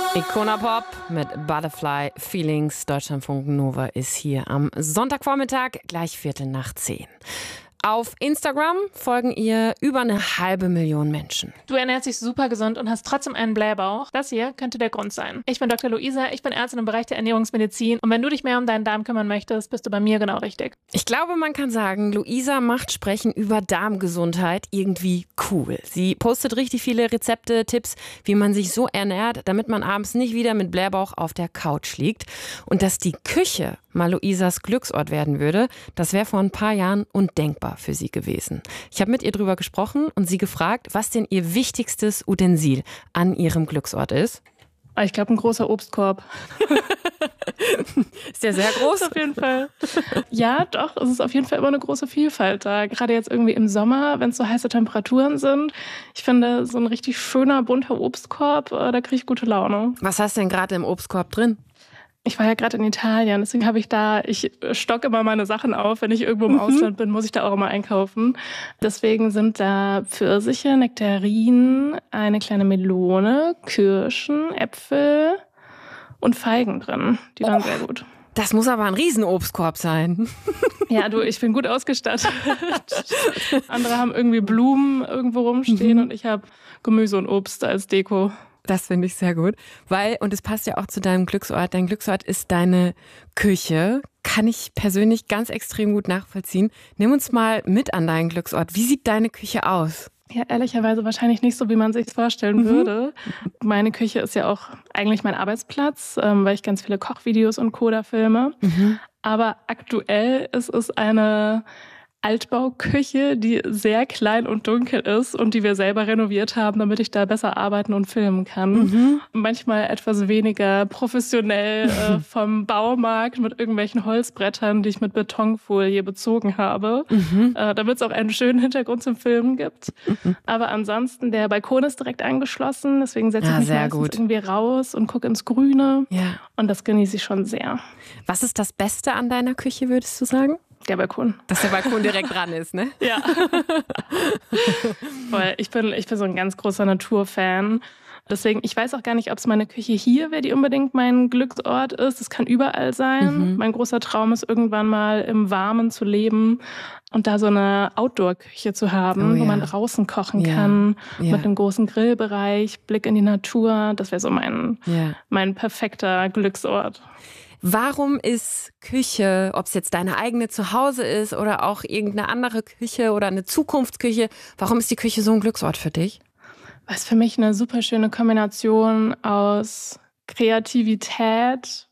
Icona Pop mit Butterfly Feelings. Deutschlandfunk Nova ist hier am Sonntagvormittag, gleich 9:45. Auf Instagram folgen ihr über 500.000 Menschen. Du ernährst dich super gesund und hast trotzdem einen Blähbauch. Das hier könnte der Grund sein. Ich bin Dr. Luisa, ich bin Ärztin im Bereich der Ernährungsmedizin. Und wenn du dich mehr um deinen Darm kümmern möchtest, bist du bei mir genau richtig. Ich glaube, man kann sagen, Luisa macht Sprechen über Darmgesundheit irgendwie cool. Sie postet richtig viele Rezepte, Tipps, wie man sich so ernährt, damit man abends nicht wieder mit Blähbauch auf der Couch liegt. Und dass die Küche mal Luisas Glücksort werden würde, das wäre vor ein paar Jahren undenkbar für sie gewesen. Ich habe mit ihr drüber gesprochen und sie gefragt, was denn ihr wichtigstes Utensil an ihrem Glücksort ist. Ich glaube, ein großer Obstkorb. Ist der sehr groß? Auf jeden Fall. Ja, doch, es ist auf jeden Fall immer eine große Vielfalt da. Gerade jetzt irgendwie im Sommer, wenn es so heiße Temperaturen sind. Ich finde, so ein richtig schöner, bunter Obstkorb, da kriege ich gute Laune. Was hast du denn gerade im Obstkorb drin? Ich war ja gerade in Italien, deswegen ich stocke immer meine Sachen auf. Wenn ich irgendwo im Ausland bin, muss ich da auch immer einkaufen. Deswegen sind da Pfirsiche, Nektarinen, eine kleine Melone, Kirschen, Äpfel und Feigen drin. Die waren sehr gut. Das muss aber ein Riesenobstkorb sein. Ja, du, ich bin gut ausgestattet. Andere haben irgendwie Blumen irgendwo rumstehen und ich habe Gemüse und Obst als Deko. Das finde ich sehr gut, und es passt ja auch zu deinem Glücksort. Dein Glücksort ist deine Küche. Kann ich persönlich ganz extrem gut nachvollziehen. Nimm uns mal mit an deinen Glücksort. Wie sieht deine Küche aus? Ja, ehrlicherweise wahrscheinlich nicht so, wie man sich es vorstellen würde. Meine Küche ist ja auch eigentlich mein Arbeitsplatz, weil ich ganz viele Kochvideos und Co. da filme. Aber aktuell ist es eine Altbauküche, die sehr klein und dunkel ist und die wir selber renoviert haben, damit ich da besser arbeiten und filmen kann. Manchmal etwas weniger professionell vom Baumarkt mit irgendwelchen Holzbrettern, die ich mit Betonfolie bezogen habe, damit es auch einen schönen Hintergrund zum Filmen gibt. Aber ansonsten, der Balkon ist direkt angeschlossen, deswegen setze ich mich meistens irgendwie raus und gucke ins Grüne. Ja. Und das genieße ich schon sehr. Was ist das Beste an deiner Küche, würdest du sagen? Der Balkon. Dass der Balkon direkt dran ist, ne? Ja. Weil ich bin so ein ganz großer Naturfan. Deswegen, ich weiß auch gar nicht, ob es meine Küche hier wäre, die unbedingt mein Glücksort ist. Das kann überall sein. Mein großer Traum ist, irgendwann mal im Warmen zu leben und da so eine Outdoor-Küche zu haben, wo man draußen kochen kann, mit einem großen Grillbereich, Blick in die Natur. Das wäre so mein perfekter Glücksort. Warum ist Küche, ob es jetzt deine eigene zu Hause ist oder auch irgendeine andere Küche oder eine Zukunftsküche, warum ist die Küche so ein Glücksort für dich? Weil es für mich eine super schöne Kombination aus Kreativität,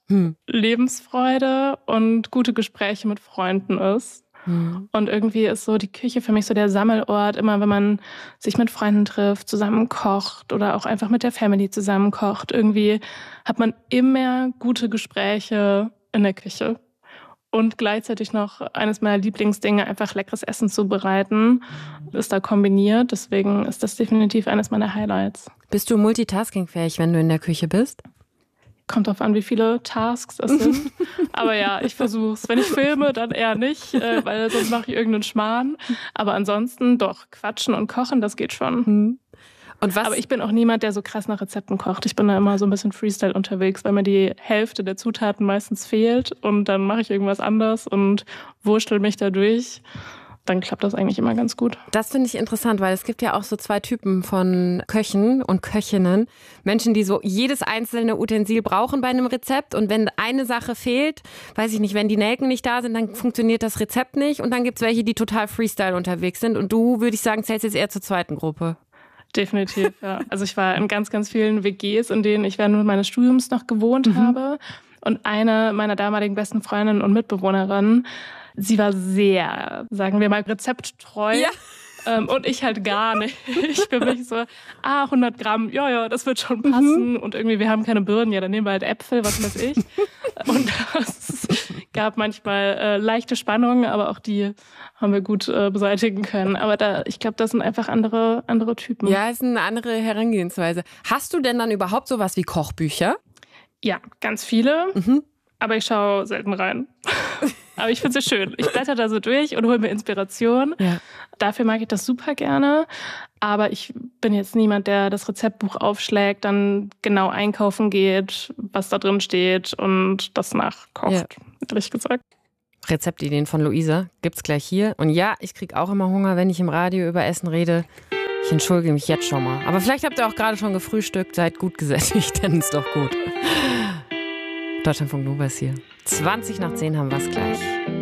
Lebensfreude und gute Gespräche mit Freunden ist. Und irgendwie ist so die Küche für mich so der Sammelort, immer wenn man sich mit Freunden trifft, zusammen kocht oder auch einfach mit der Family zusammen kocht. Irgendwie hat man immer gute Gespräche in der Küche. Und gleichzeitig noch eines meiner Lieblingsdinge, einfach leckeres Essen zu bereiten, ist da kombiniert. Deswegen ist das definitiv eines meiner Highlights. Bist du multitaskingfähig, wenn du in der Küche bist? Kommt drauf an, wie viele Tasks es sind. Aber ja, ich versuch's. Wenn ich filme, dann eher nicht, weil sonst mache ich irgendeinen Schmarrn. Aber ansonsten doch, quatschen und kochen, das geht schon. Und was? Aber ich bin auch niemand, der so krass nach Rezepten kocht. Ich bin da immer so ein bisschen Freestyle unterwegs, weil mir die Hälfte der Zutaten meistens fehlt. Und dann mache ich irgendwas anders und wurschtel mich da durch. Dann klappt das eigentlich immer ganz gut. Das finde ich interessant, weil es gibt ja auch so zwei Typen von Köchen und Köchinnen. Menschen, die so jedes einzelne Utensil brauchen bei einem Rezept und wenn eine Sache fehlt, weiß ich nicht, wenn die Nelken nicht da sind, dann funktioniert das Rezept nicht und dann gibt es welche, die total Freestyle unterwegs sind und du, würde ich sagen, zählst jetzt eher zur zweiten Gruppe. Definitiv, ja. Also ich war in ganz, ganz vielen WGs, in denen ich während meines Studiums noch gewohnt habe und eine meiner damaligen besten Freundinnen und Mitbewohnerinnen, sie war sehr, sagen wir mal, rezepttreu. Ja. Und ich halt gar nicht. Für mich so, 100 Gramm, ja, das wird schon passen. Und irgendwie, wir haben keine Birnen, ja, dann nehmen wir halt Äpfel, was weiß ich. Und das gab manchmal leichte Spannungen, aber auch die haben wir gut beseitigen können. Aber ich glaube, das sind einfach andere Typen. Ja, es ist eine andere Herangehensweise. Hast du denn dann überhaupt sowas wie Kochbücher? Ja, ganz viele. Aber ich schaue selten rein. Aber ich finde sie schön. Ich blätter da so durch und hole mir Inspiration. Ja. Dafür mag ich das super gerne. Aber ich bin jetzt niemand, der das Rezeptbuch aufschlägt, dann genau einkaufen geht, was da drin steht und das nachkocht, ehrlich gesagt. Rezeptideen von Luisa gibt's gleich hier. Und ja, ich kriege auch immer Hunger, wenn ich im Radio über Essen rede. Ich entschuldige mich jetzt schon mal. Aber vielleicht habt ihr auch gerade schon gefrühstückt, seid gut gesättigt, dann ist doch gut. Deutschlandfunk Nova ist hier. 20 nach 10 haben wir es gleich.